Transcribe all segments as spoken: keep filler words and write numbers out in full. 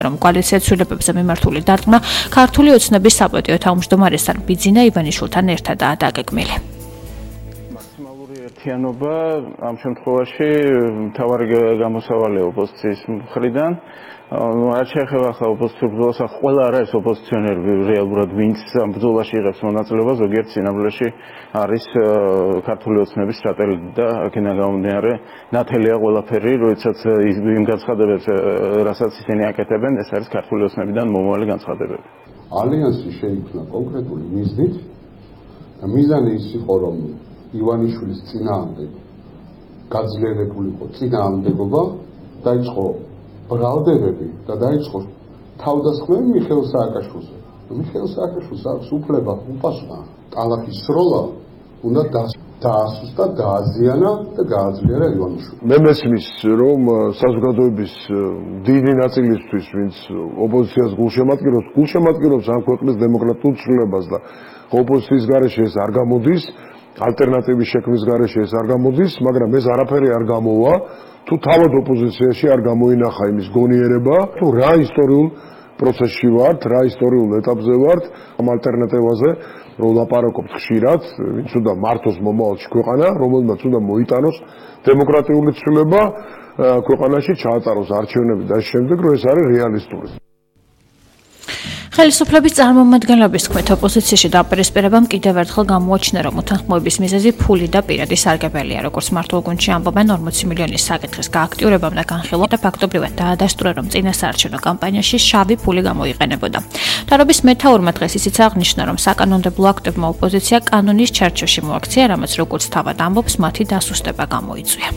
რომ კოალიციად ცვლილებებზე მიმართული დარტყმა ქართული ოცნების საპატიო თავმჯდომარესთან ბიძინა ივანიშვილთან ერთადაა დაგეგმილი. მაქსიმალური ერთიანობა ამ შემთხვევაში მთავარი გამოსავალია ოპოზიციის მხრიდან. არ შეეხება ახლა ოპოზიციურ ბრძოლას, ყველა არ არის ოპოზიციონერი რეალურად, ვინც ამ ბრძოლაში იღებს მონაწილეობას, ზოგიერთ სინამდვილეში არის ქართული ოცნების სტრატეგი და აქედან გამომდინარე ნათელია ყველაფერი, როდესაც იმ განცხადებებს, რასაც ისინი აკეთებენ, ეს არის ქართული ოცნებიდან მომავალი განცხადებები. ალიანსი შეიქმნა კონკრეტული მიზნით და მიზანი ის იყო, რომ ივანიშვილის წინააღმდეგ გაძლიერებული იყო წინააღმდეგობა, დაიწყო ბრალდებები და დაიწყო თავდასხმები მიხეილ სააკაშვილზე. მიხეილ სააკაშვილს აქვს უფლება უპასუხა ტალახის სროლა უნდა დაასუსტა, დააზიანა და გააძლიერა ივანიშვილი. მე მესმის, რომ საზოგადოების დიდი ნაწილისთვის, ვინც ოპოზიციას გულშემატკივრობს, გულშემატკივრობს ამ ქვეყნის დემოკრატიულ ცვლილებას და ოპოზიციის გარეშე ეს არ გამოდის, ალტერნატივის შექმნის გარეშე ეს არ გამოდის, მაგრამ ეს არაფერი არ გამოვა. თუ თავად ოპოზიციაში არ გამოინახა იმის გონიერება, თუ რა ისტორიულ პროცესში ვართ, რა ისტორიულ ეტაპზე ვართ, ამ ალტერნატივაზე რომ ლაპარაკობთ ხშირად, ვინც უნდა მართოს მომავალში ქვეყანა, რომელმაც უნდა მოიტანოს დემოკრატიული ცვლილება ქვეყანაში, ჩაატაროს არჩევნები და შემდეგ, რომ ეს არის რეალისტური. ხელისუფლების წარმომადგენლების თქმით, ოპოზიციაში დაპირისპირებამ კიდევ ერთხელ გამოაჩინა, რომ უთანხმოების მიზეზი ფული და პირადი სარგებელია. როგორც მართულ გუნდში ამბობენ, ორმოცი მილიონის საკითხის გააქტიურებამ და განხილვამ და ფაქტობრივად დაადასტურა, რომ წინასაარჩევნო კამპანიაში შავი ფული გამოიყენებოდა. თავრობის მეთაურმა დღეს ისიც აღნიშნა, რომ საკანონმდებლო აქტებმა ოპოზიცია კანონის ჩარჩოში მოაქცია, რამაც როგორც თავად ამბობს, მათი დასუსტება გამოიწვია.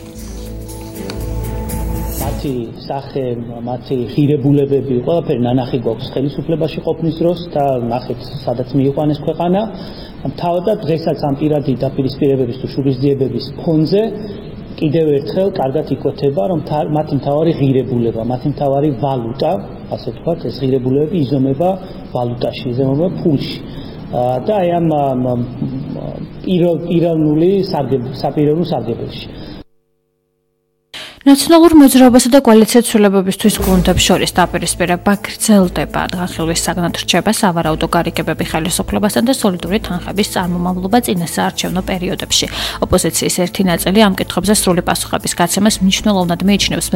მათი სახე, მათი ღირებულებები, ყველაფერი ნანახი გვაქვს ხელისუფლებაში ყოფნის დროს და ნახეთ, სადაც მიიყვანეს ქვეყანა. თავადაც დღესაც ამ პირადი დაპირისპირებების თუ შურისძიებების ფონზე კიდევ ერთხელ კარგად იკვეთება, რომ მათი მთავარი ღირებულება, მათი მთავარი ვალუტა, ასე ვთქვათ, ეს ღირებულებები იზომება ვალუტაში, იზომება ფულში. და აი ამ პიროვნული საპიროვნულ სარგებელში. ნაციონალურ მოძრაობასა და კოალიციად ცვლილებებისთვის გუნდებს შორის დაპირისპირება გრძელდება. განხილვის საგნად რჩება სავარაუდო გარიგებები ხელისუფლებასთან და სოლიდური თანხების წარმომავლობა წინასაარჩევნო პერიოდებში. ოპოზიციის ერთი ნაწილი ამ კითხვებზე სრული პასუხების გაცემას მნიშვნელოვნად მიიჩნევს.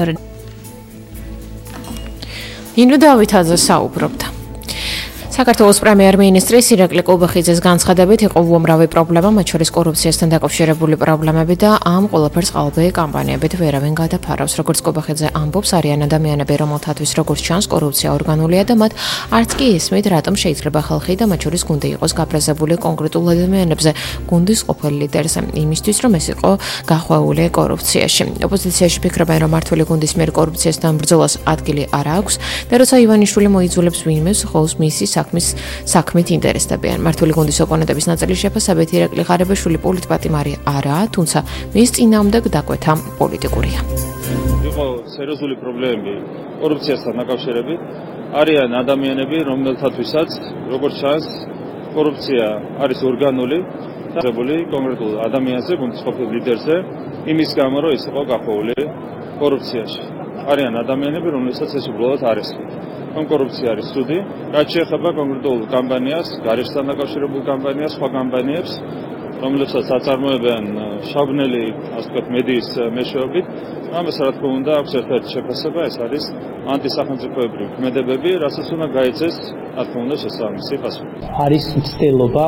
ინდო დავითაძე საუბრობდა. საქართველოს პრემიერ-მინისტრის ირაკლი კუბახიძეს განცხადებით იყო უამრავი პრობლემა, მათ შორის კორუფციასთან დაკავშირებული პრობლემები და ამ ყველაფერს ყალბი კამპანიებით ვერავინ გადაფარავს. როგორც კუბახიძე ამბობს, არიან ადამიანები, რომელთათვის როგორც ჩანს, კორუფცია ორგანულია და მათ არც კი ისმით, რატომ შეიძლება ხალხი და მათ შორის გუნდი იყოს გაბრაზებული კონკრეტულ ადამიანებზე, გუნდის ყოფილ ლიდერზე, იმისთვის, რომ ეს იყო გახვეული კორუფციაში. ოპოზიციაში ფიქრობენ, რომ მართული გუნდის მიერ კორუფციასთან ბრძოლას ადგილი არ აქვს და როცა ივანიშვილი მოიძულებს ვინმეს, ხოლოს მისი საქმის საქმით ინტერესდებიან. მართული გუნდის ოპონენტების ნაწილის შეფასებით ირაკლი ღარიბაშვილი პოლიტპატიმარი არაა, თუმცა მის წინააღმდეგ დაკვეთა პოლიტიკურია. იყო სერიოზული პრობლემები კორუფციასთან დაკავშირებით. არიან ადამიანები, რომელთათვისაც, როგორც ჩანს, კორუფცია არის ორგანული, დაწესებული კონკრეტულ ადამიანზე, გუნდის ყოფილ ლიდერზე, იმის გამო, რომ ის იყო გახვეული კორუფციაში. არიან ადამიანები, რომელსაც ეს უბრალოდ არ ესმით. კორუფცია არის ცუდი, რაც შეეხება კონკრეტულ კამპანიას, გარშემო დაკავშირებულ კამპანიას, სხვა კამპანიებს, რომლებსაც აწარმოებენ შაბნელი, ასე ვთქვათ, მედიის მეშვეობით. ამას რა თქმა უნდა აქვს ერთ-ერთი შეფასება, ეს არის ანტისახელმწიფოებრივი ქმედებები, რასაც უნდა გაეცეს, რა თქმა უნდა, შესაბამისი პასუხი. არის მცდელობა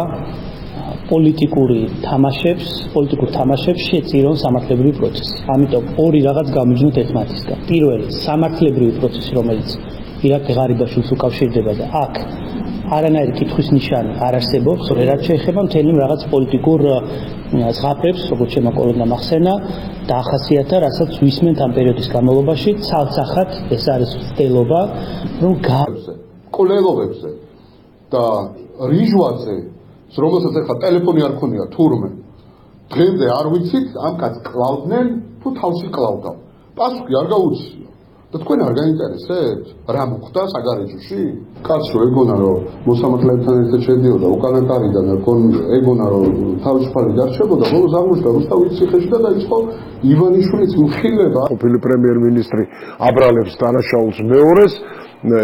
პოლიტიკური თამაშებს, პოლიტიკურ თამაშებს შეწირონ სამართლებრივი პროცესი. ამიტომ ორი რაღაც გამიჯნოთ ერთმანეთისგან. პირველი, სამართლებრივი პროცესი, რომელიც ირაკლი ღარიბაშვილს უკავშირდება და აქ არანაირი კითხვის ნიშანი არ არსებობს, რაც შეეხება მთელი რაღაც პოლიტიკურ ზღაპრებს, როგორც შემოყოლოდა მახსენა, დაახასიათა, რასაც ვისმენთ ამ პერიოდის განმავლობაში, ცალ-ცახად ეს არის ცდელობა, რომ გაბზე, კოლელობებზე და რიჟვაზე, რომელსაც ახლა ტელეფონი არ ქონია თურმე, დღემდე არ ვიცით, ამ კაცს კლავდნენ, თუ თავში კლავდა. პასუხი არ გაუწია. და თქვენ არ გაინტერესებთ რა მოხდა საგარეჯოში? კაც რო ეგონა რომ მოსამართლებთან ერთად შედიოდა უკანა კარიდან და ეგონა რომ თავისუფალი დარჩებოდა, ბოლოს აღმოჩნდა რუსთავის ციხეში და დაიწყო ივანიშვილის მხილება. ყოფილი პრემიერ-მინისტრი აბრალებს დანაშაულს მეორეს